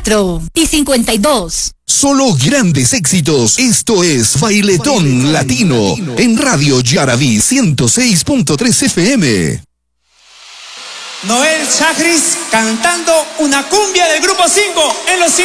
4 y 52. Solo grandes éxitos. Esto es Bailetón Latino en Radio Yaraví 106.3 FM. Noel Chagris cantando una cumbia del Grupo 5 en los